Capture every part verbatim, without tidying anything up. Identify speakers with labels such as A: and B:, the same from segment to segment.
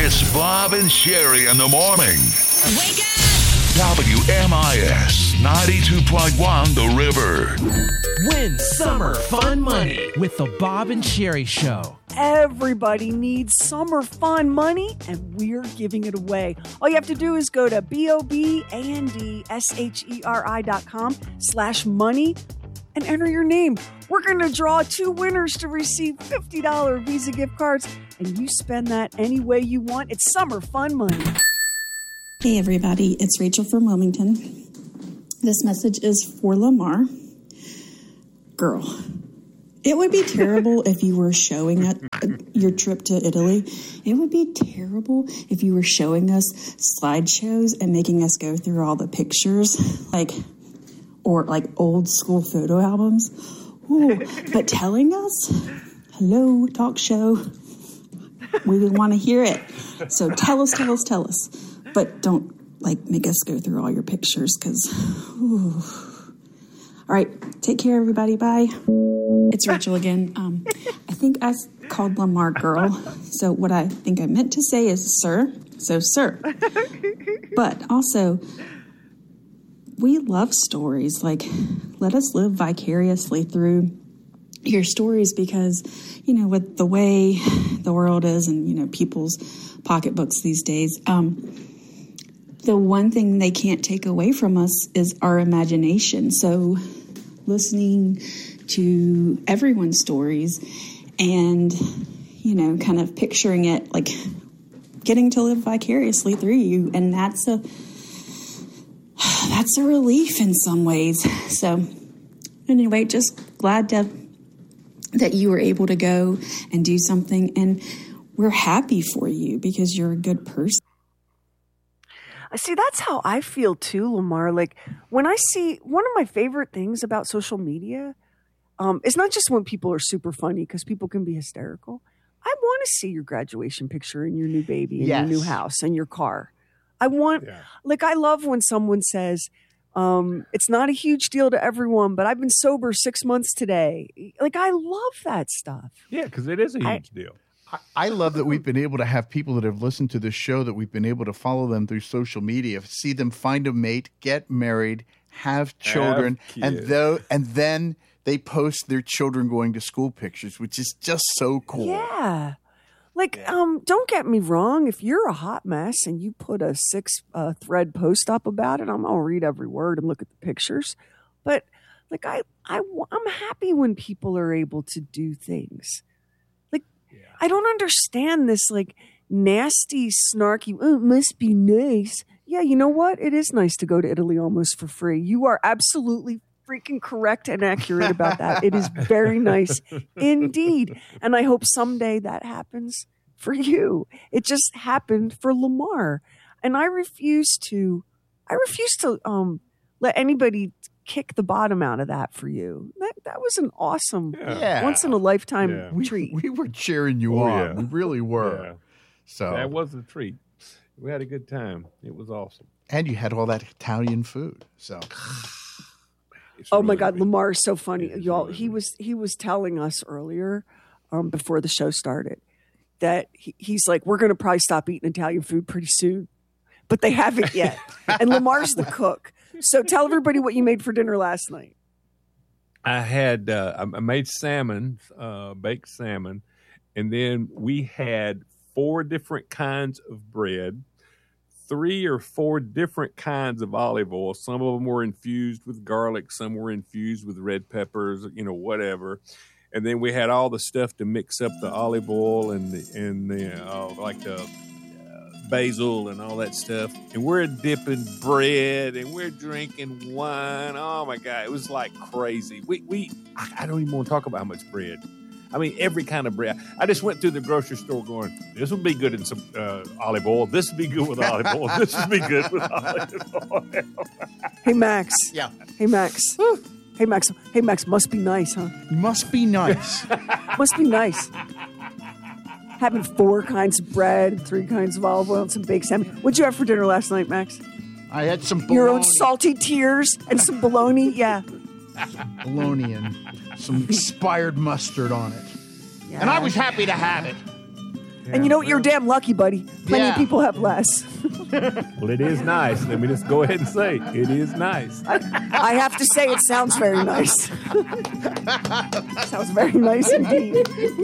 A: It's Bob and Sherry in the morning.
B: Wake up!
A: W M I S ninety-two point one The River.
C: Win summer fun money with the Bob and Sherry Show.
D: Everybody needs summer fun money, and we're giving it away. All you have to do is go to B O B A N D S H E R I dot com slash money and enter your name. We're going to draw two winners to receive fifty dollars Visa gift cards, and you spend that any way you want. It's summer fun money.
E: Hey everybody, it's Rachel from Wilmington. This message is for Lamar. Girl, it would be terrible if you were showing us your trip to Italy. It would be terrible if you were showing us slideshows and making us go through all the pictures, like, or like old school photo albums. Ooh, but telling us, hello, talk show, we would want to hear it. So tell us, tell us, tell us. But don't, like, make us go through all your pictures, because, ooh. All right, take care, everybody. Bye. It's Rachel again. Um, I think I called Lamar girl. So what I think I meant to say is sir. So, sir. But also, we love stories. Like, let us live vicariously through your stories, because, you know, with the way the world is and, you know, people's pocketbooks these days, um, the one thing they can't take away from us is our imagination. So listening to everyone's stories and, you know, kind of picturing it, like getting to live vicariously through you. And that's a, that's a relief in some ways. So anyway, just glad to, that you were able to go and do something. And we're happy for you because you're a good person.
D: See, that's how I feel too, Lamar. Like, when I see, one of my favorite things about social media um, is not just when people are super funny, because people can be hysterical. I want to see your graduation picture and your new baby and
F: Yes.
D: your new house and your car. I want,
F: Yeah.
D: like, I love when someone says, um, it's not a huge deal to everyone, but I've been sober six months today. Like, I love that stuff.
G: Yeah, because it is a huge
D: I,
G: deal.
F: I love that we've been able to have people that have listened to this show, that we've been able to follow them through social media, see them find a mate, get married, have children,
G: Have
F: and
G: kids.
F: though and then they post their children going to school pictures, which is just so cool.
D: Yeah. Like, um, don't get me wrong. If you're a hot mess and you put a six uh, thread post up about it, I'm gonna read every word and look at the pictures. But like, I, I, I'm happy when people are able to do things. Like, yeah. I don't understand this like nasty, snarky. Oh, it must be nice. Yeah, you know what? It is nice to go to Italy almost for free. You are absolutely freaking correct and accurate about that. It is very nice indeed. And I hope someday that happens for you. It just happened for Lamar. And I refuse to, I refuse to um, let anybody kick the bottom out of that for you. That that was an awesome,
F: Yeah.
D: once in a lifetime
G: Yeah.
F: We,
D: treat.
F: we were cheering you
G: Oh,
F: on.
G: yeah.
F: We really were.
G: Yeah.
F: So
G: That was a treat. We had a good time. It was awesome.
F: and you had all that Italian food. So
G: It's
D: Oh my
G: really
D: God,
G: good.
D: Lamar is so funny,
G: It is
D: y'all.
G: really
D: He
G: good.
D: was he was telling us earlier, um, before the show started, that he, he's like, we're going to probably stop eating Italian food pretty soon, but they haven't yet. And Lamar's the cook, so tell everybody what you made for dinner last night.
G: I had uh, I I made salmon, uh, baked salmon, and then we had four different kinds of bread, three or four different kinds of olive oil. Some of them were infused with garlic, some were infused with red peppers, you know, whatever. And then we had all the stuff to mix up the olive oil and the, and the uh, like the uh, basil and all that stuff. And we're dipping bread and we're drinking wine. Oh my God, it was like crazy. We we I I don't even want to talk about how much bread. I mean, every kind of bread. I just went through the grocery store going, this would be good in some uh, olive oil. This would be good with olive oil. This would be good with olive oil.
D: Hey Max.
F: yeah,
D: Hey Max. Hey Max. Hey Max. Must be nice, huh?
F: must be nice.
D: Must be nice. Having four kinds of bread, three kinds of olive oil, and some baked salmon. What'd you have for dinner last night, Max?
F: I had some bologna,
D: Your own salty tears and some bologna. Yeah.
F: bologna and some expired mustard on it.
D: yeah.
F: And I was happy to have it.
D: And you know what? You're damn lucky, buddy. Plenty
F: Yeah.
D: of people have less.
G: Well, it is nice. Let me just go ahead and say it is nice.
D: I, I have to say, it sounds very nice. Sounds very nice indeed.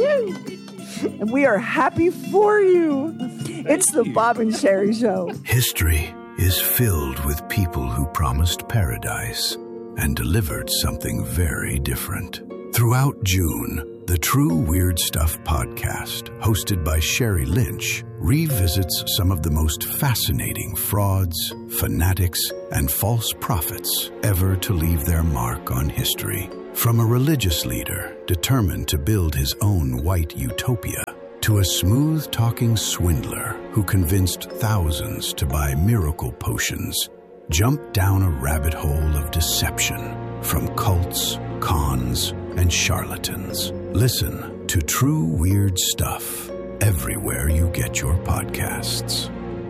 D: And we are happy for you. It's the Bob and Sherry Show.
B: History is filled with people who promised paradise and delivered something very different. Throughout June, the True Weird Stuff podcast, hosted by Sherry Lynch, revisits some of the most fascinating frauds, fanatics, and false prophets ever to leave their mark on history. From a religious leader determined to build his own white utopia, to a smooth-talking swindler who convinced thousands to buy miracle potions, jump down a rabbit hole of deception from cults, cons, and charlatans. Listen to True Weird Stuff everywhere you get your podcasts.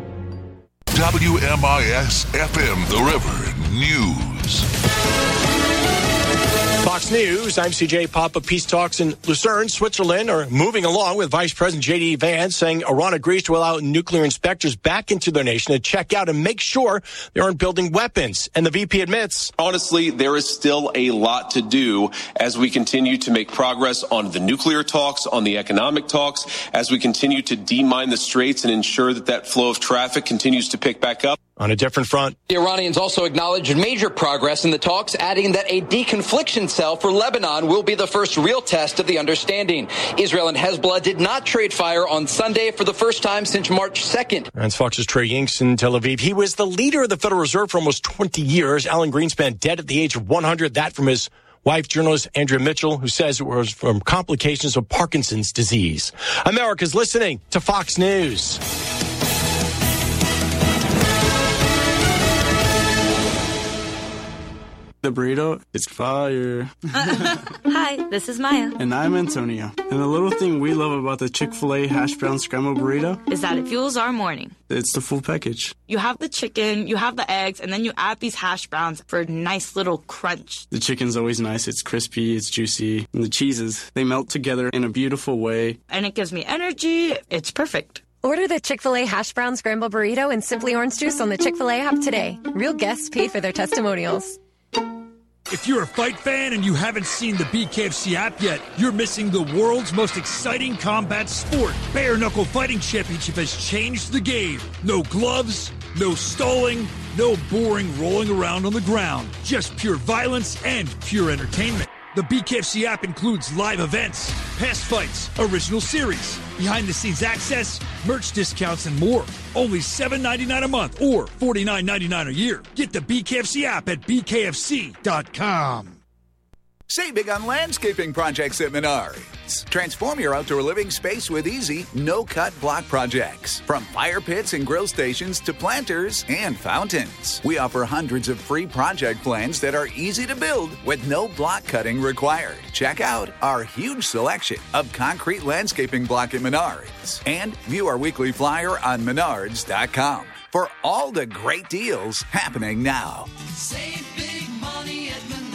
A: W M I S F M The River News.
H: Fox News, I'm C J. Papa. Peace talks in Lucerne, Switzerland are moving along with Vice President J D. Vance saying Iran agrees to allow nuclear inspectors back into their nation to check out and make sure they aren't building weapons. And the V P admits,
I: honestly, there is still a lot to do as we continue to make progress on the nuclear talks, on the economic talks, as we continue to demine the straits and ensure that that flow of traffic continues to pick back up.
H: On a different front,
J: the Iranians also acknowledged major progress in the talks, adding that a deconfliction cell for Lebanon will be the first real test of the understanding. Israel and Hezbollah did not trade fire on Sunday for the first time since March second.
H: That's Fox's Trey Yingst in Tel Aviv. He was the leader of the Federal Reserve for almost twenty years. Alan Greenspan dead at the age of one hundred. That from his wife, journalist Andrea Mitchell, who says it was from complications of Parkinson's disease. America's listening to Fox News.
K: The burrito, it's fire.
L: Hi, this is Maya.
K: And I'm Antonio. And the little thing we love about the Chick-fil-A hash brown scrambled burrito
L: is that it fuels our morning.
K: It's the full package.
L: You have the chicken, you have the eggs, and then you add these hash browns for a nice little crunch.
K: The chicken's always nice. It's crispy, it's juicy. And the cheeses, they melt together in a beautiful way.
L: And it gives me energy. It's perfect.
M: Order the Chick-fil-A hash brown scrambled burrito and Simply Orange Juice on the Chick-fil-A app today. Real guests paid for their testimonials.
N: If you're a fight fan and you haven't seen the B K F C app yet, you're missing the world's most exciting combat sport. Bare Knuckle Fighting Championship has changed the game. No gloves, no stalling, no boring rolling around on the ground. Just pure violence and pure entertainment. The B K F C app includes live events, past fights, original series, behind-the-scenes access, merch discounts, and more. Only seven dollars and ninety-nine cents a month or forty-nine dollars and ninety-nine cents a year. Get the B K F C app at B K F C dot com.
O: Save big on landscaping projects at Menards. Transform your outdoor living space with easy, no-cut block projects. From fire pits and grill stations to planters and fountains. We offer hundreds of free project plans that are easy to build with no block cutting required. Check out our huge selection of concrete landscaping block at Menards. And view our weekly flyer on Menards dot com for all the great deals happening now.
P: Save big money at Menards.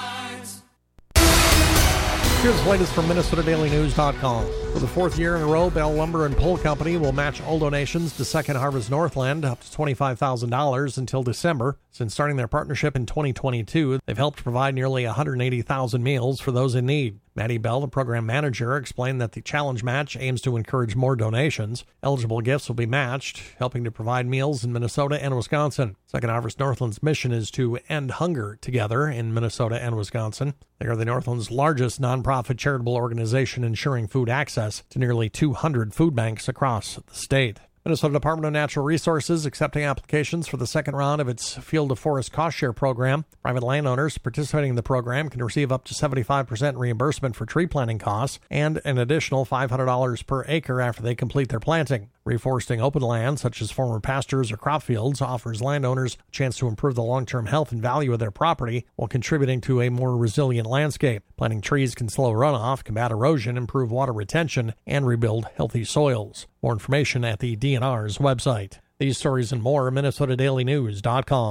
Q: Here's the latest from Minnesota Daily News dot com. For the fourth year in a row, Bell Lumber and Pole Company will match all donations to Second Harvest Northland up to twenty-five thousand dollars until December. Since starting their partnership in twenty twenty-two, they've helped provide nearly one hundred eighty thousand meals for those in need. Maddie Bell, the program manager, explained that the challenge match aims to encourage more donations. Eligible gifts will be matched, helping to provide meals in Minnesota and Wisconsin. Second Harvest Northland's mission is to end hunger together in Minnesota and Wisconsin. They are the Northland's largest nonprofit charitable organization ensuring food access to nearly two hundred food banks across the state. Minnesota Department of Natural Resources accepting applications for the second round of its Field to Forest Cost Share program. Private landowners participating in the program can receive up to seventy-five percent reimbursement for tree planting costs and an additional five hundred dollars per acre after they complete their planting. Reforesting open land, such as former pastures or crop fields, offers landowners a chance to improve the long-term health and value of their property while contributing to a more resilient landscape. Planting trees can slow runoff, combat erosion, improve water retention, and rebuild healthy soils. More information at the D N R's website. These stories and more at Minnesota Daily News dot com.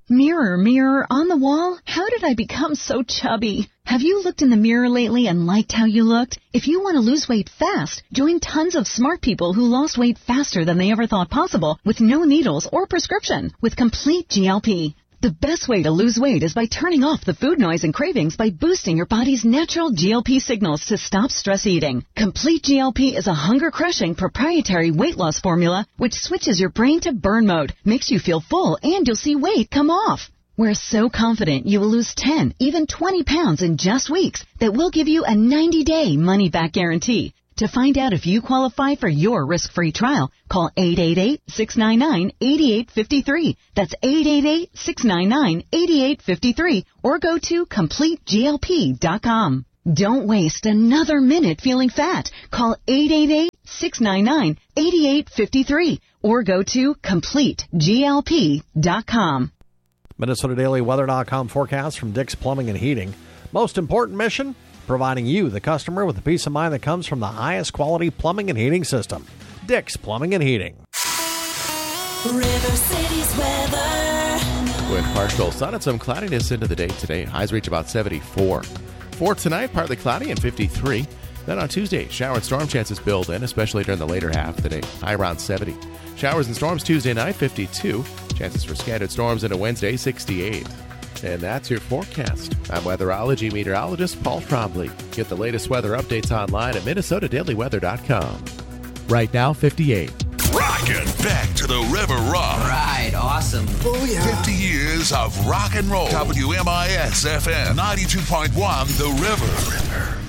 R: Mirror, mirror on the wall, how did I become so chubby? Have you looked in the mirror lately and liked how you looked? If you want to lose weight fast, join tons of smart people who lost weight faster than they ever thought possible with no needles or prescription with Complete G L P. The best way to lose weight is by turning off the food noise and cravings by boosting your body's natural G L P signals to stop stress eating. Complete G L P is a hunger-crushing proprietary weight loss formula which switches your brain to burn mode, makes you feel full, and you'll see weight come off. We're so confident you will lose ten, even twenty pounds in just weeks that we'll give you a ninety-day money-back guarantee. To find out if you qualify for your risk-free trial, call eight eight eight, six nine nine, eight eight five three. That's eight eight eight, six nine nine, eight eight five three or go to complete G L P dot com. Don't waste another minute feeling fat. Call eight eight eight, six nine nine, eight eight five three or go to complete G L P dot com.
Q: Minnesota Daily Weather dot com forecast from Dick's Plumbing and Heating. Most important mission? Providing you, the customer, with the peace of mind that comes from the highest quality plumbing and heating system. Dick's Plumbing and Heating.
P: River City's weather.
S: With partial sun and some cloudiness into the day today. Highs reach about seventy-four. For tonight, partly cloudy and fifty-three. Then on Tuesday, shower and storm chances build in, especially during the later half of the day. High around seventy. Showers and storms Tuesday night, fifty-two. Chances for scattered storms into Wednesday, sixty-eight. And that's your forecast. I'm weatherology meteorologist Paul Trombley. Get the latest weather updates online at Minnesota Daily Weather dot com. Right now, fifty-eight.
A: Rockin' back to the River Rock.
T: Right, awesome.
A: Oh, yeah. fifty years of rock and roll. W M I S F M ninety-two point one, The River. River.